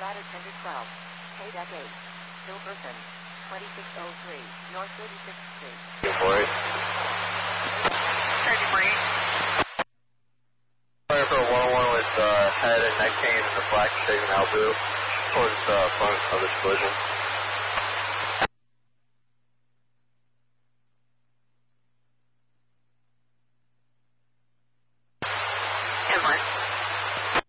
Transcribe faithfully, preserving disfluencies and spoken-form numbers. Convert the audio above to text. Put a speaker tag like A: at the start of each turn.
A: Ladder Tender twelve. K Deck eight. Hilberson. twenty-six oh three. North thirty-sixth Street.
B: Good boy.
C: thirty-three.
B: Fire for a one oh one with uh, head and neck pain and the flash taken Albu towards the uh, front of the collision.